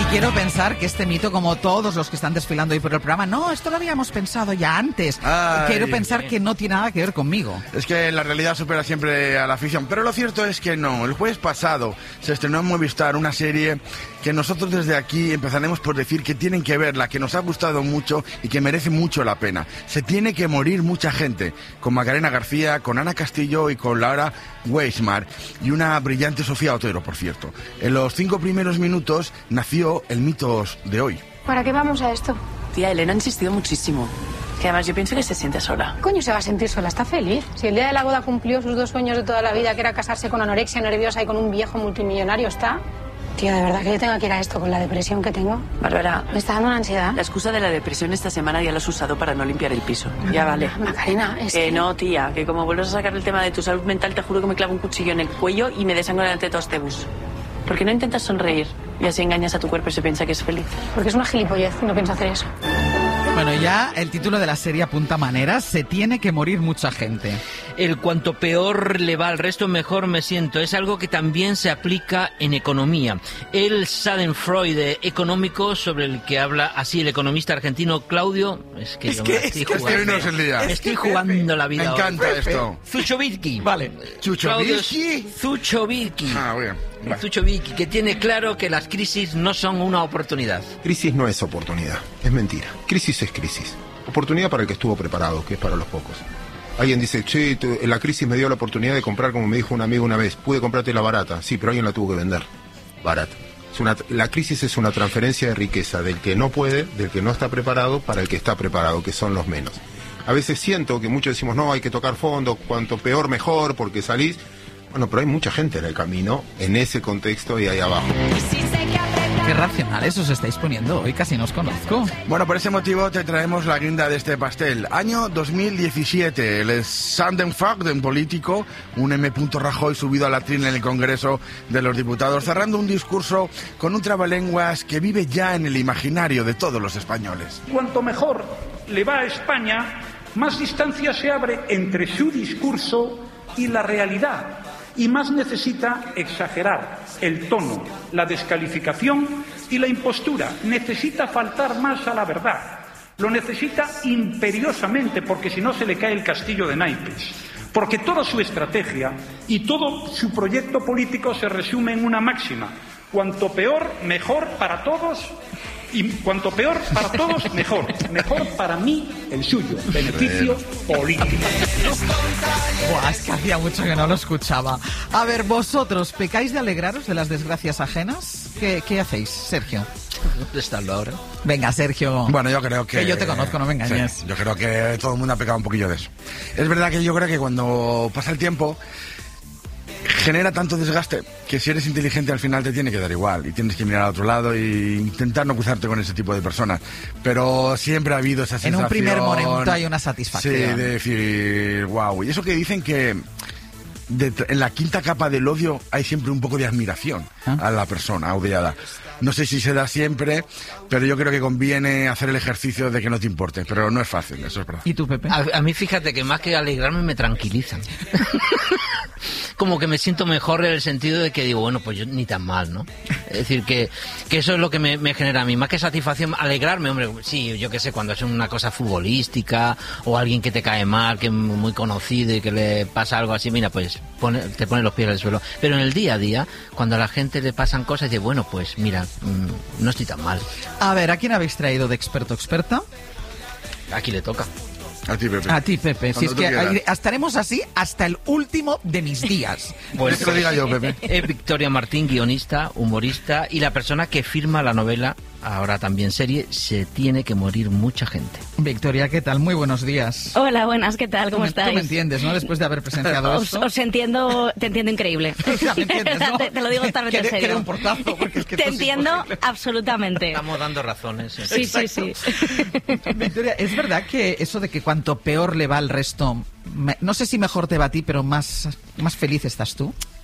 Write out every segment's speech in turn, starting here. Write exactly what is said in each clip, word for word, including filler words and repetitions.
quiero pensar que este mito, como todos los que están desfilando hoy por el programa, no, esto lo habíamos pensado ya antes. Ay, quiero pensar bien. Que no tiene nada que ver conmigo. Es que la realidad supera siempre a la ficción, pero lo cierto es que no. El jueves pasado se estrenó en Movistar una serie que nosotros desde aquí empezaremos por decir que tienen que verla, que nos ha gustado mucho y que merece mucho la pena. Se tiene que morir mucha gente, con Macarena García, con Ana Castillo y con Laura Weismar, y una brillante Sofía Otero, por cierto. En los cinco primeros minutos nació el mito de hoy. ¿Para qué vamos a esto? Tía, Elena ha insistido muchísimo. Que además yo pienso que se siente sola. Coño, se va a sentir sola, está feliz. Si el día de la boda cumplió sus dos sueños de toda la vida, que era casarse con anorexia nerviosa y con un viejo multimillonario, está... Tía, de verdad que yo tengo que ir a esto con la depresión que tengo. Bárbara, me está dando una ansiedad. La excusa de la depresión esta semana ya la has usado para no limpiar el piso. No, ya vale. Macarena, es que... que... no, tía, que como vuelvas a sacar el tema de tu salud mental, te juro que me clavo un cuchillo en el cuello y me desangro delante de todos tebus. ¿Por qué no intentas sonreír y así engañas a tu cuerpo y se piensa que es feliz? Porque es una gilipollez, no pienso hacer eso. Bueno, ya el título de la serie apunta maneras, se tiene que morir mucha gente. El cuanto peor le va al resto, mejor me siento. Es algo que también se aplica en economía. El Schadenfreude económico, sobre el que habla así el economista argentino Claudio... Es que, es que, estoy, es jugando, que no es el día. Me estoy jugando la vida. Me encanta hoy. esto. Zuchovicki. Vale. ¿Zuchovicki? Zuchovicki. Ah, bien. Vale. Zuchovicki, que tiene claro que las crisis no son una oportunidad. Crisis no es oportunidad, es mentira. Crisis es crisis. Oportunidad para el que estuvo preparado, que es para los pocos. Alguien dice, che, la crisis me dio la oportunidad de comprar, como me dijo un amigo una vez, pude comprarte la barata. Sí, pero alguien la tuvo que vender. Barata. Es una, la crisis es una transferencia de riqueza del que no puede, del que no está preparado, para el que está preparado, que son los menos. A veces siento que muchos decimos, no, hay que tocar fondo, cuanto peor mejor, porque salís... Bueno, pero hay mucha gente en el camino, en ese contexto y ahí abajo. Qué racionales os estáis poniendo hoy, casi no os conozco. Bueno, por ese motivo te traemos la guinda de este pastel. Año dos mil diecisiete, el Schadenfreude político, un M. Rajoy subido a la trina en el Congreso de los Diputados, cerrando un discurso con un trabalenguas que vive ya en el imaginario de todos los españoles. Cuanto mejor le va a España, más distancia se abre entre su discurso y la realidad. Y más necesita exagerar el tono, la descalificación y la impostura. Necesita faltar más a la verdad. Lo necesita imperiosamente, porque si no se le cae el castillo de naipes. Porque toda su estrategia y todo su proyecto político se resume en una máxima. Cuanto peor, mejor para todos. Y cuanto peor para todos, mejor. Mejor para mí, el suyo. Beneficio político. Buah, es que hacía mucho que no lo escuchaba. A ver, vosotros, ¿pecáis de alegraros de las desgracias ajenas? ¿Qué, qué hacéis, Sergio? ¿Dónde estás ahora? Venga, Sergio. Bueno, yo creo que... Que yo te conozco, no me engañes. Sí, yo creo que todo el mundo ha pecado un poquillo de eso. Es verdad que yo creo que cuando pasa el tiempo... genera tanto desgaste que si eres inteligente al final te tiene que dar igual y tienes que mirar al otro lado e intentar no cruzarte con ese tipo de personas, pero siempre ha habido esa sensación. En un primer momento hay una satisfacción. Sí, de decir, wow. Y eso que dicen que de, en la quinta capa del odio hay siempre un poco de admiración ¿Ah? a la persona odiada. No sé si se da siempre, pero yo creo que conviene hacer el ejercicio de que no te importe, pero no es fácil, eso es verdad. ¿Y tú, Pepe? A, a mí fíjate que más que alegrarme me tranquilizan. Como que me siento mejor en el sentido de que digo, bueno, pues yo ni tan mal, ¿no? Es decir, que, que eso es lo que me, me genera a mí, más que satisfacción, alegrarme, hombre, sí, yo qué sé, cuando es una cosa futbolística o alguien que te cae mal, que es muy conocido y que le pasa algo así, mira, pues pone, te pone los pies al suelo. Pero en el día a día, cuando a la gente le pasan cosas, dice, bueno, pues mira, mmm, no estoy tan mal. A ver, ¿a quién habéis traído de experto o experta? Aquí le toca. A ti, Pepe. A ti, Pepe. Si es que ahí, estaremos así hasta el último de mis días. Pues que lo diga yo, Pepe. Es Victoria Martín, guionista, humorista y la persona que firma la novela, ahora también serie, Se tiene que morir mucha gente. Victoria, ¿qué tal? Muy buenos días. Hola, buenas, ¿qué tal? ¿Cómo tú estáis? Tú me entiendes, ¿no? Después de haber presenciado os, esto. Os entiendo, te entiendo increíble. O sea, ¿me entiendes, no? te, te lo digo totalmente en serio. Que dé un portazo, porque es que te entiendo absolutamente. Estamos dando razones. Sí, sí, sí. Victoria, ¿es verdad que eso de que cuanto peor le va al resto, me, no sé si mejor te va a ti, pero más, más feliz estás tú?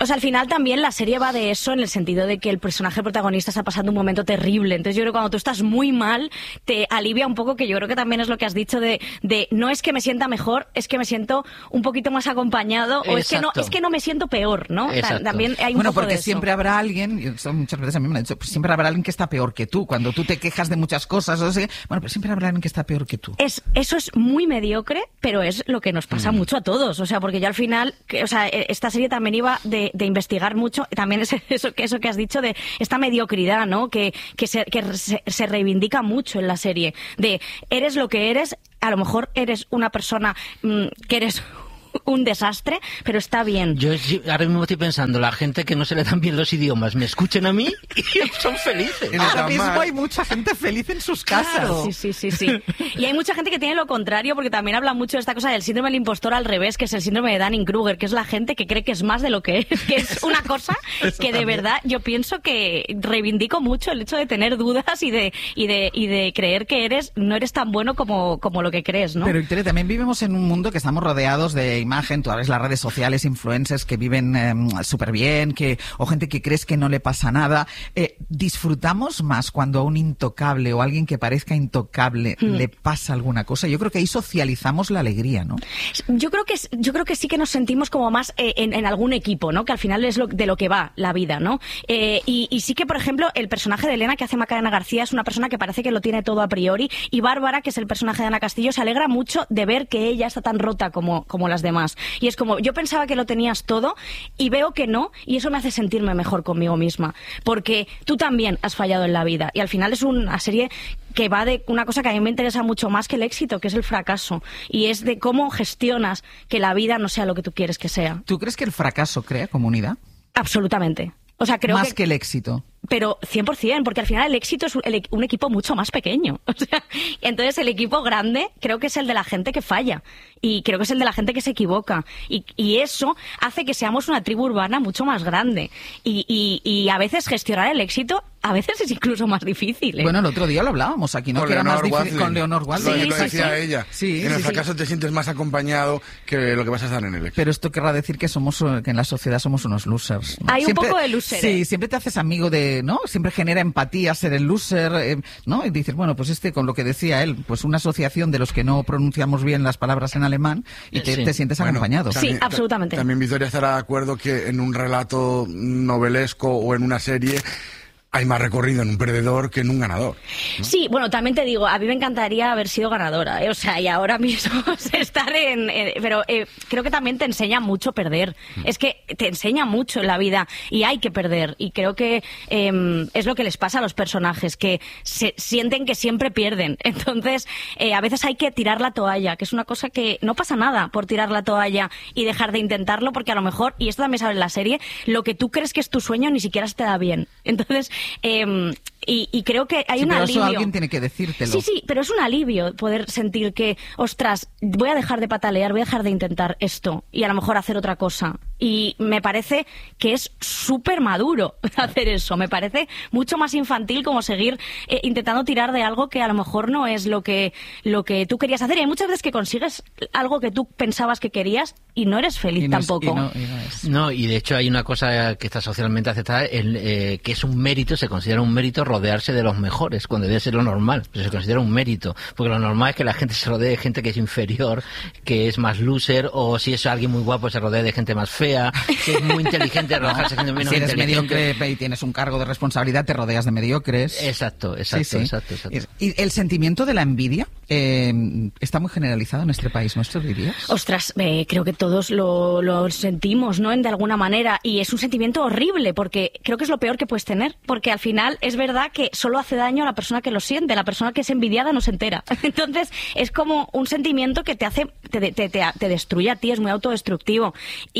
O sea, al final también la serie va de eso en el sentido de que el personaje protagonista está pasando un momento terrible. Entonces yo creo que cuando tú estás muy mal, te alivia un poco, que yo creo que también es lo que has dicho de, de no es que me sienta mejor, es que me siento un poquito más acompañado, o es que no es que no me siento peor, ¿no? Exacto. También hay un bueno, poco porque de eso. siempre habrá alguien, y eso muchas veces a mí me han dicho, pues siempre habrá alguien que está peor que tú. Cuando tú te quejas de muchas cosas, o sea, bueno, pero siempre habrá alguien que está peor que tú. Es, eso es muy mediocre, pero es lo que nos pasa mm. mucho a todos. O sea, porque yo al final, que, o sea, esta serie también iba de, de investigar mucho, también es eso, eso que has dicho de esta mediocridad, ¿no? Que, que, se, que se, se reivindica mucho en la serie. De, eres lo que eres, a lo mejor eres una persona mmm, que eres un desastre, pero está bien. Yo ahora mismo estoy pensando, la gente que no se le dan bien los idiomas, me escuchen a mí y son felices. Ahora mismo hay mucha gente feliz en sus casas. Claro. Sí, sí, sí, sí. Y hay mucha gente que tiene lo contrario, porque también habla mucho de esta cosa del síndrome del impostor al revés, que es el síndrome de Dunning-Kruger, que es la gente que cree que es más de lo que es, que es una cosa que de verdad yo pienso que reivindico mucho el hecho de tener dudas y de y de y de creer que eres no eres tan bueno como, como lo que crees, ¿no? Pero Victoria, también vivimos en un mundo que estamos rodeados de imagen, todas las redes sociales, influencers que viven eh, súper bien, que, o gente que crees que no le pasa nada. Eh, ¿Disfrutamos más cuando a un intocable o a alguien que parezca intocable mm. le pasa alguna cosa? Yo creo que ahí socializamos la alegría, ¿no? Yo creo que, yo creo que sí que nos sentimos como más eh, en, en algún equipo, ¿no? Que al final es lo, de lo que va la vida, ¿no? Eh, y, y sí que, por ejemplo, el personaje de Elena que hace Macarena García es una persona que parece que lo tiene todo a priori, y Bárbara, que es el personaje de Ana Castillo, se alegra mucho de ver que ella está tan rota como, como las demás. Y es como, yo pensaba que lo tenías todo y veo que no, y eso me hace sentirme mejor conmigo misma, porque tú también has fallado en la vida, y al final es una serie que va de una cosa que a mí me interesa mucho más que el éxito, que es el fracaso, y es de cómo gestionas que la vida no sea lo que tú quieres que sea. ¿Tú crees que el fracaso crea comunidad? Absolutamente. O sea, creo más que, que el éxito. Pero cien por ciento, porque al final el éxito es un, el, un equipo mucho más pequeño. O sea, entonces el equipo grande creo que es el de la gente que falla, y creo que es el de la gente que se equivoca, y, y eso hace que seamos una tribu urbana mucho más grande, y, y, y a veces gestionar el éxito a veces es incluso más difícil, ¿eh? Bueno, el otro día lo hablábamos aquí, ¿no? Con que era Leonor más difícil Watling. con Leonor Watling. Sí, Sí, lo sí, decía sí. ella. Sí, en el sí, fracaso sí. te sientes más acompañado que lo que vas a estar en el éxito. Pero esto querrá decir que somos, que en la sociedad somos unos losers, ¿no? Hay Siempre, un poco de loser, Sí, ¿eh? siempre te haces amigo de, ¿no? Siempre genera empatía ser el loser, eh, ¿no? Y dices, bueno, pues este, con lo que decía él, pues una asociación de los que no pronunciamos bien las palabras en alemán, y te, Sí. te sientes Bueno, acompañado. también- Sí, absolutamente. También Victoria estará de acuerdo que en un relato novelesco o en una serie hay más recorrido en un perdedor que en un ganador, ¿no? Sí, bueno, también te digo, a mí me encantaría haber sido ganadora, ¿eh? O sea, y ahora mismo estar en... en- pero eh, creo que también te enseña mucho perder. Mm. Es que te enseña mucho en la vida y hay que perder. Y creo que eh, es lo que les pasa a los personajes, que se sienten que siempre pierden. Entonces, eh, a veces hay que tirar la toalla, que es una cosa que no pasa nada por tirar la toalla y dejar de intentarlo, porque a lo mejor, y esto también se habla en la serie, lo que tú crees que es tu sueño ni siquiera se te da bien. Entonces... Eh, y, y creo que hay Sí, un pero alivio. eso alguien tiene que decírtelo. Sí, sí, pero es un alivio poder sentir que, ostras, voy a dejar de patalear, voy a dejar de intentar esto y a lo mejor hacer otra cosa. Y me parece que es súper maduro hacer eso. Me parece mucho más infantil como seguir eh, intentando tirar de algo que a lo mejor no es lo que, lo que tú querías hacer. Y hay muchas veces que consigues algo que tú pensabas que querías y no eres feliz Y no es- tampoco. y no- y no es. No, y de hecho hay una cosa que está socialmente aceptada, el, eh, que es un mérito, se considera un mérito rodearse de los mejores, cuando debe ser lo normal, pero se considera un mérito, porque lo normal es que la gente se rodee de gente que es inferior, que es más loser, o si es alguien muy guapo se rodee de gente más fea, si es muy inteligente rodearse de gente menos Si eres inteligente. mediocre y tienes un cargo de responsabilidad, te rodeas de mediocres. Exacto, exacto, Sí, sí. exacto, exacto. Y el sentimiento de la envidia eh, está muy generalizado en este país, ¿no? ¿Esto dirías? Ostras, eh, creo que todos lo, lo sentimos, ¿no? De alguna manera. Y es un sentimiento horrible, porque creo que es lo peor que puedes tener. Porque al final es verdad que solo hace daño a la persona que lo siente. La persona que es envidiada no se entera. Entonces es como un sentimiento que te hace, te, te, te, te destruye a ti, es muy autodestructivo.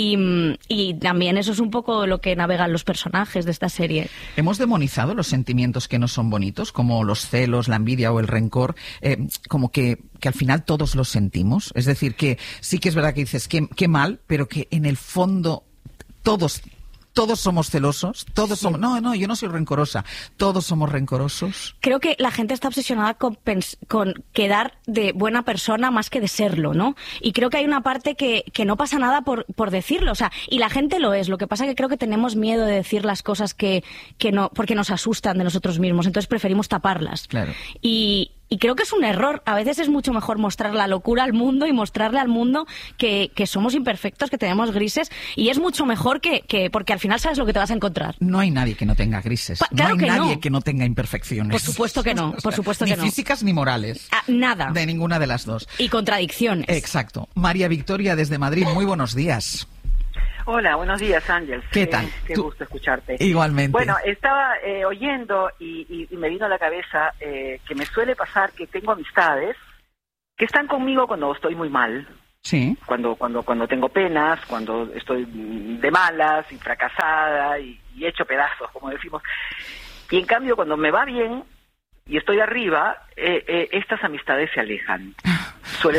Y, y también eso es un poco lo que navegan los personajes de esta serie. ¿Hemos demonizado los sentimientos que no son bonitos, como los celos, la envidia o el rencor, eh, como que, que al final todos los sentimos? Es decir, que sí que es verdad que dices, qué, qué mal, pero que en el fondo todos todos somos celosos, todos somos... No, no, yo no soy rencorosa. Todos somos rencorosos. Creo que la gente está obsesionada con, pens- con quedar de buena persona más que de serlo, ¿no? Y creo que hay una parte que, que no pasa nada por, por decirlo, o sea, y la gente lo es. Lo que pasa es que creo que tenemos miedo de decir las cosas que, que no, porque nos asustan de nosotros mismos, entonces preferimos taparlas. Claro. Y... Y creo que es un error. A veces es mucho mejor mostrar la locura al mundo y mostrarle al mundo que, que somos imperfectos, que tenemos grises. Y es mucho mejor que, que... Porque al final sabes lo que te vas a encontrar. No hay nadie que no tenga grises. Pa- claro no hay que nadie no. que no tenga imperfecciones. Por supuesto que no. Por supuesto ni que no. Ni físicas ni morales. Ah, nada. De ninguna de las dos. Y contradicciones. Exacto. María Victoria desde Madrid, muy buenos días. Hola, buenos días, Ángel. ¿Qué tal? Eh, qué Tú... gusto escucharte. Igualmente. Bueno, estaba eh, oyendo y, y, y me vino a la cabeza eh, que me suele pasar que tengo amistades que están conmigo cuando estoy muy mal. Sí. Cuando, cuando, cuando tengo penas, cuando estoy de malas y fracasada y, y hecho pedazos, como decimos. Y en cambio, cuando me va bien y estoy arriba, eh, eh, estas amistades se alejan. Suele